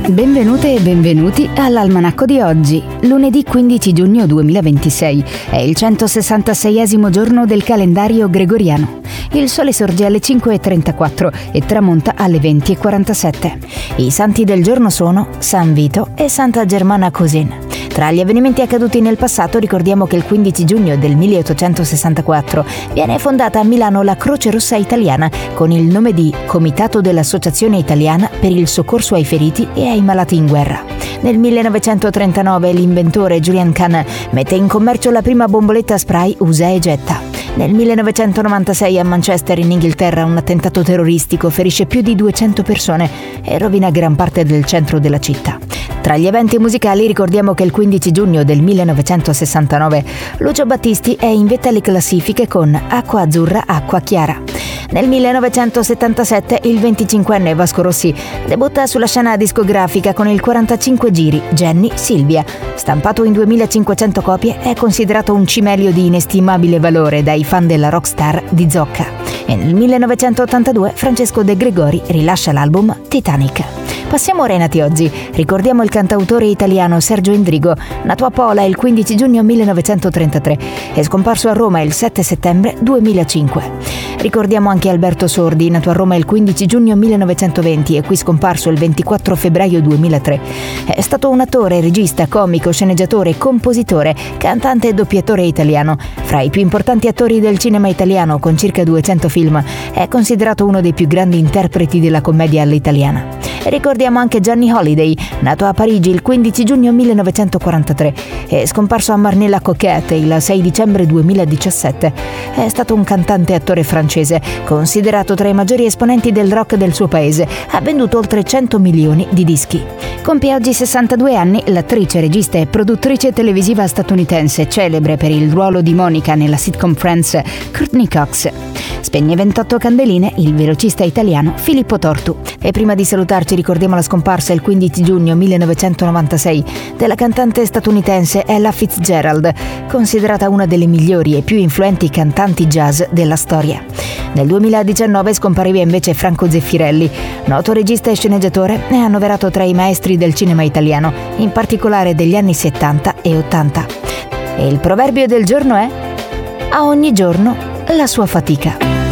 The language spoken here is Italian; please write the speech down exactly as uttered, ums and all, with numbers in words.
Benvenute e benvenuti all'Almanacco di oggi, lunedì quindici giugno duemilaventisei. È il centosessantaseiesimo giorno del calendario gregoriano. Il sole sorge alle cinque e trentaquattro e tramonta alle venti e quarantasette. I santi del giorno sono San Vito e Santa Germana Cousin. Tra gli avvenimenti accaduti nel passato ricordiamo che il quindici giugno del milleottocentosessantaquattro viene fondata a Milano la Croce Rossa Italiana con il nome di Comitato dell'Associazione Italiana per il Soccorso ai Feriti e ai Malati in Guerra. Nel millenovecentotrentanove l'inventore Julian Cahn mette in commercio la prima bomboletta spray usa e getta. Nel millenovecentonovantasei a Manchester, in Inghilterra, un attentato terroristico ferisce più di duecento persone e rovina gran parte del centro della città. Tra gli eventi musicali ricordiamo che il quindici giugno del millenovecentosessantanove Lucio Battisti è in vetta alle classifiche con Acqua Azzurra, Acqua Chiara. Nel millenovecentosettantasette il venticinquenne Vasco Rossi debutta sulla scena discografica con il quarantacinque giri Jenny Silvia. Stampato in duemilacinquecento copie, è considerato un cimelio di inestimabile valore dai fan della rockstar di Zocca. E nel millenovecentottantadue Francesco De Gregori rilascia l'album Titanic. Passiamo ora ai nati oggi. Ricordiamo il cantautore italiano Sergio Endrigo, nato a Pola il quindici giugno millenovecentotrentatré e scomparso a Roma il sette settembre duemilacinque. Ricordiamo anche Alberto Sordi, nato a Roma il quindici giugno millenovecentoventi e qui scomparso il ventiquattro febbraio duemilatré. È stato un attore, regista, comico, sceneggiatore, compositore, cantante e doppiatore italiano. Fra i più importanti attori del cinema italiano, con circa duecento film, è considerato uno dei più grandi interpreti della commedia all'italiana. Ricordiamo anche Johnny Hallyday, nato a Parigi il quindici giugno millenovecentoquarantatré e scomparso a Marnay-la-Coquette il sei dicembre duemiladiciassette. È stato un cantante e attore francese, considerato tra i maggiori esponenti del rock del suo paese. Ha venduto oltre cento milioni di dischi. Compie oggi sessantadue anni l'attrice, regista e produttrice televisiva statunitense, celebre per il ruolo di Monica nella sitcom Friends, Courtney Cox. Spegne ventotto candeline il velocista italiano Filippo Tortu. E prima di salutarci ricordiamo la scomparsa il quindici giugno millenovecentonovantasei della cantante statunitense Ella Fitzgerald, considerata una delle migliori e più influenti cantanti jazz della storia. Nel duemiladiciannove scompariva invece Franco Zeffirelli, noto regista e sceneggiatore, è annoverato tra i maestri del cinema italiano, in particolare degli anni settanta e ottanta. E il proverbio del giorno è: a ogni giorno la sua fatica.